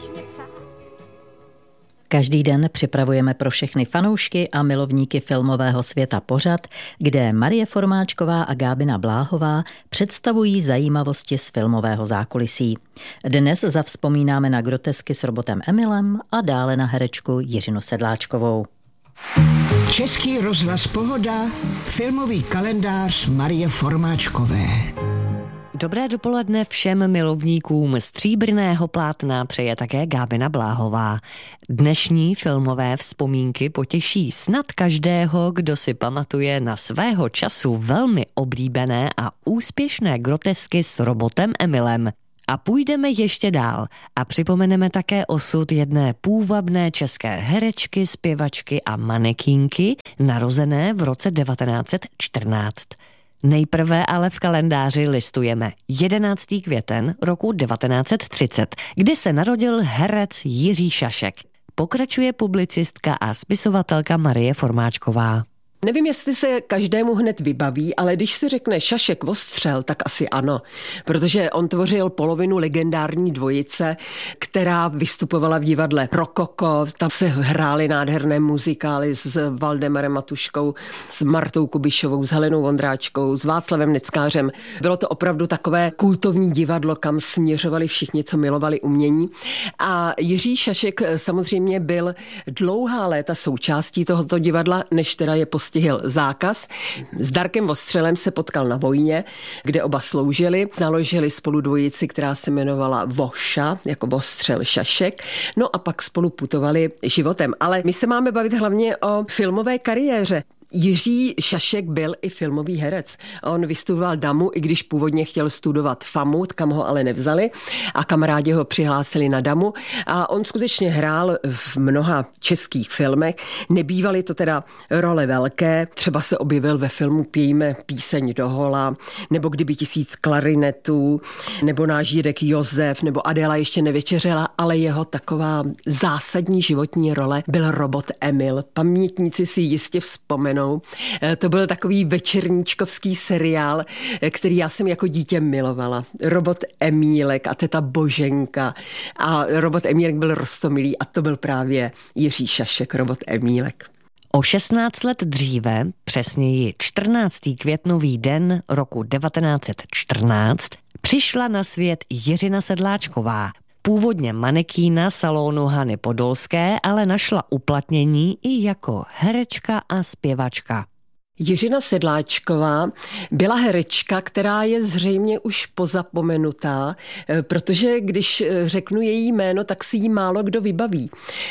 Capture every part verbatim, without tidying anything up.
Každý den připravujeme pro všechny fanoušky a milovníky filmového světa pořad, kde Marie Formáčková a Gábina Bláhová představují zajímavosti z filmového zákulisí. Dnes zavzpomínáme na grotesky s robotem Emilem a dále na herečku Jiřinu Sedláčkovou. Český rozhlas Pohoda, filmový kalendář Marie Formáčkové. Dobré dopoledne všem milovníkům stříbrného plátna přeje také Gábina Bláhová. Dnešní filmové vzpomínky potěší snad každého, kdo si pamatuje na svého času velmi oblíbené a úspěšné grotesky s robotem Emilem. A půjdeme ještě dál a připomeneme také osud jedné půvabné české herečky, zpěvačky a manekínky, narozené v roce devatenáct set čtrnáct. Nejprve ale v kalendáři listujeme jedenáctého květen roku devatenáct set třicet, kdy se narodil herec Jiří Šašek. Pokračuje publicistka a spisovatelka Marie Formáčková. Nevím, jestli se každému hned vybaví, ale když se řekne Šašek Vostřel, tak asi ano, protože on tvořil polovinu legendární dvojice, která vystupovala v divadle Rokoko, tam se hrály nádherné muzikály s Valdemarem Matuškou, s Martou Kubišovou, s Helenou Vondráčkou, s Václavem Neckářem. Bylo to opravdu takové kultovní divadlo, kam směřovali všichni, co milovali umění. A Jiří Šašek samozřejmě byl dlouhá léta součástí tohoto divadla, než teda je postihl zákaz. S Darkem Vostřelem se potkal na vojně, kde oba sloužili. Založili spolu dvojici, která se jmenovala Voša, jako Vostřel Šašek. No a pak spolu putovali životem. Ale my se máme bavit hlavně o filmové kariéře. Jiří Šašek byl i filmový herec. On vystudoval Damu, i když původně chtěl studovat Famu, kam ho ale nevzali a kamarádi ho přihlásili na Damu a on skutečně hrál v mnoha českých filmech. Nebývaly to teda role velké, třeba se objevil ve filmu Pějme píseň do hola, nebo Kdyby tisíc klarinetů, nebo Náš Židek Josef, nebo Adéla ještě nevečeřela, ale jeho taková zásadní životní role byl robot Emil. Pamětníci si jistě vzpomenou. To byl takový večerníčkovský seriál, který já jsem jako dítě milovala. Robot Emílek a teta Boženka. A robot Emílek byl roztomilý a to byl právě Jiří Šašek, robot Emílek. O šestnáct let dříve, přesněji čtrnáctého květnový den roku devatenáct set čtrnáct, přišla na svět Jiřina Sedláčková. Původně manekína salonu Hany Podolské, ale našla uplatnění i jako herečka a zpěvačka. Jiřina Sedláčková byla herečka, která je zřejmě už pozapomenutá, protože když řeknu její jméno, tak si jí málo kdo vybaví.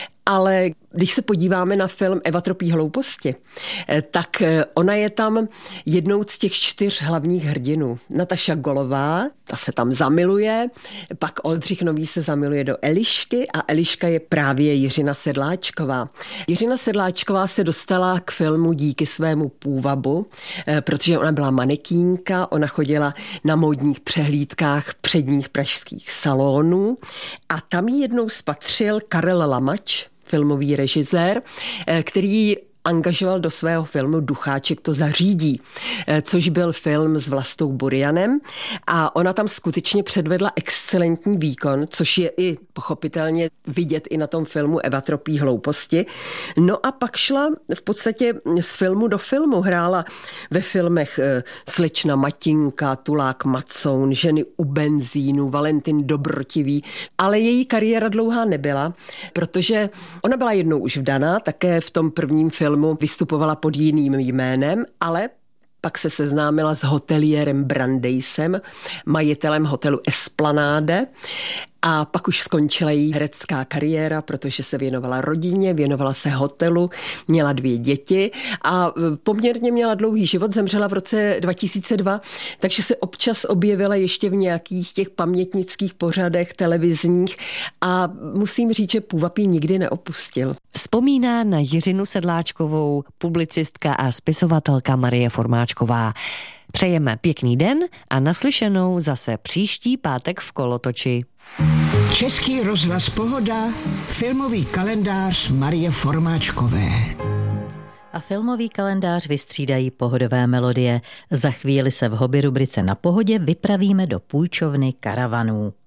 Ale když se podíváme na film Eva tropí hlouposti, tak ona je tam jednou z těch čtyř hlavních hrdinů. Nataša Golová, ta se tam zamiluje, pak Oldřich Nový se zamiluje do Elišky a Eliška je právě Jiřina Sedláčková. Jiřina Sedláčková se dostala k filmu díky svému půvabu, protože ona byla manekínka, ona chodila na módních přehlídkách předních pražských salonů a tam ji jednou spatřil Karel Lamač, filmový režisér, který angažoval do svého filmu Ducháček to zařídí, což byl film s Vlastou Burianem a ona tam skutečně předvedla excelentní výkon, což je i pochopitelně vidět i na tom filmu Eva tropí hlouposti. No a pak šla v podstatě z filmu do filmu, hrála ve filmech Slečna Matinka, Tulák Macoun, Ženy u benzínu, Valentin Dobrotivý, ale její kariéra dlouhá nebyla, protože ona byla jednou už vdaná, také v tom prvním filmu vystupovala pod jiným jménem, ale pak se seznámila s hoteliérem Brandejsem, majitelem hotelu Esplanáde a pak už skončila její herecká kariéra, protože se věnovala rodině, věnovala se hotelu, měla dvě děti a poměrně měla dlouhý život, zemřela v roce dva tisíce dva, takže se občas objevila ještě v nějakých těch pamětnických pořadech televizních a musím říct, že půvab ji nikdy neopustil. Vzpomíná na Jiřinu Sedláčkovou publicistka a spisovatelka Marie Formáčková. Přejeme pěkný den a naslyšenou zase příští pátek v Kolotoči. Český rozhlas Pohoda, filmový kalendář Marie Formáčkové. A filmový kalendář vystřídají pohodové melodie. Za chvíli se v hobby rubrice Na pohodě vypravíme do půjčovny karavanů.